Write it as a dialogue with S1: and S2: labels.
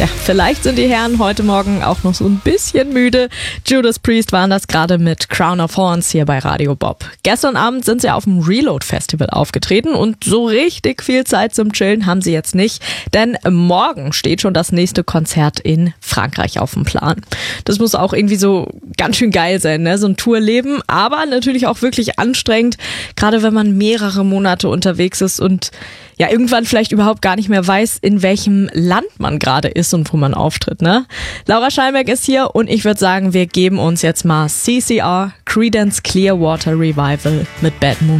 S1: Ja, vielleicht sind die Herren heute Morgen auch noch so ein bisschen müde. Judas Priest waren das gerade mit Crown of Thorns hier bei Radio Bob. Gestern Abend sind sie auf dem Reload Festival aufgetreten und so richtig viel Zeit zum Chillen haben sie jetzt nicht, denn morgen steht schon das nächste Konzert in Frankreich auf dem Plan. Das muss auch irgendwie so ganz schön geil sein, ne? So ein Tourleben, aber natürlich auch wirklich anstrengend, gerade wenn man mehrere Monate unterwegs ist und ja irgendwann vielleicht überhaupt gar nicht mehr weiß, in welchem Land man gerade ist und wo man auftritt, ne? Laura Schallenberg ist hier und ich würde sagen, wir geben uns jetzt mal CCR, Creedence Clearwater Revival mit Bad Moon.